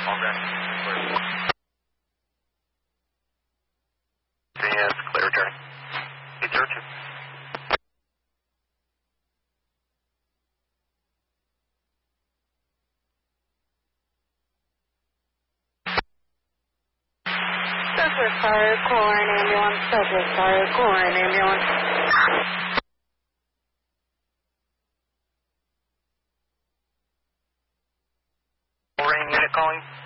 All good. Yes, clear returning. 802. Subject fire, call an ambulance. Subject fire, call an ambulance. Rain unit calling.